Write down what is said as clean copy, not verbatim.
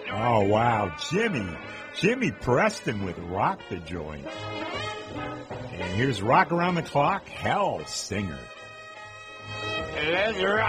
Oh, wow. Jimmy Preston with Rock the Joint. And here's Rock Around the Clock, Hell Singer. Let's rock.